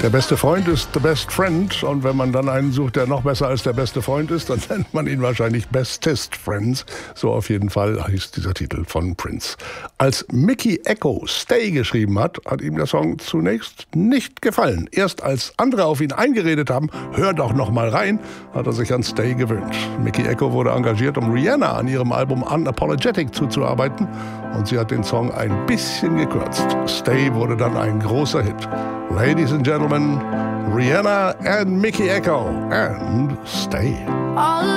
Der beste Freund ist the best friend. Und wenn man dann einen sucht, der noch besser als der beste Freund ist, dann nennt man ihn wahrscheinlich Bestest Friends. So auf jeden Fall hieß dieser Titel von Prince. Als Mickey Echo Stay geschrieben hat ihm der Song zunächst nicht gefallen. Erst als andere auf ihn eingeredet haben, hör doch noch mal rein, hat er sich an Stay gewöhnt. Mickey Echo wurde engagiert, um Rihanna an ihrem Album Unapologetic zuzuarbeiten. Und sie hat den Song ein bisschen gekürzt. Stay wurde dann ein großer Hit. Ladies and Gentlemen, Rihanna and Mickey Echo and Stay.